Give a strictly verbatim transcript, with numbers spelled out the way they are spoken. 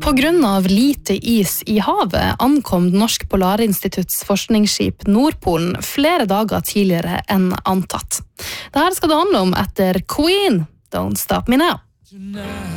På grunn av lite is i havet ankom Norsk Polarinstitutts forskningsskip Nordpolen flere dager tidligere enn antatt. Dette skal det handle om etter Queen, Don't Stop Me Now.